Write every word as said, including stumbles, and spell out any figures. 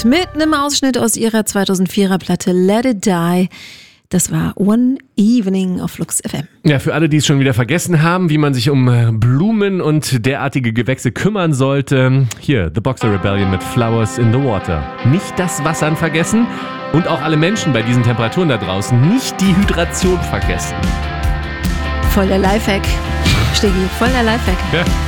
Band mit einem Ausschnitt aus ihrer zweitausendvierer Platte Let It Die. Das war One Evening auf Flux F M. Ja, für alle, die es schon wieder vergessen haben, wie man sich um Blumen und derartige Gewächse kümmern sollte, hier, The Boxer Rebellion mit Flowers in the Water. Nicht das Wassern vergessen und auch alle Menschen bei diesen Temperaturen da draußen nicht die Hydration vergessen. Voll der Lifehack. Stegi, voll der Lifehack. Ja.